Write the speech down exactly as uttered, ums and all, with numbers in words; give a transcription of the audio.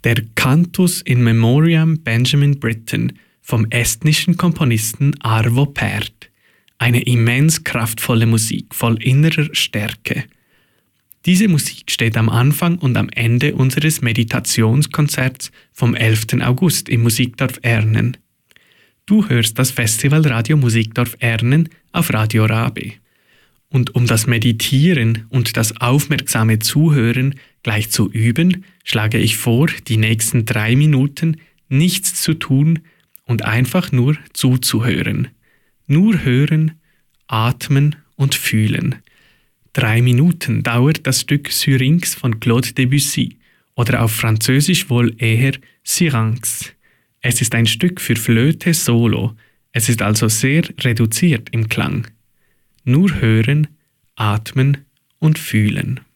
Der Cantus in Memoriam Benjamin Britten vom estnischen Komponisten Arvo Pärt. Eine immens kraftvolle Musik voll innerer Stärke. Diese Musik steht am Anfang und am Ende unseres Meditationskonzerts vom elften August im Musikdorf Ernen. Du hörst das Festivalradio Musikdorf Ernen auf Radio Rabe. Und um das Meditieren und das aufmerksame Zuhören gleich zu üben, schlage ich vor, die nächsten drei Minuten nichts zu tun und einfach nur zuzuhören. Nur hören, atmen und fühlen. Drei Minuten dauert das Stück Syrinx von Claude Debussy oder auf Französisch wohl eher Syrinx. Es ist ein Stück für Flöte solo, es ist also sehr reduziert im Klang. Nur hören, atmen und fühlen.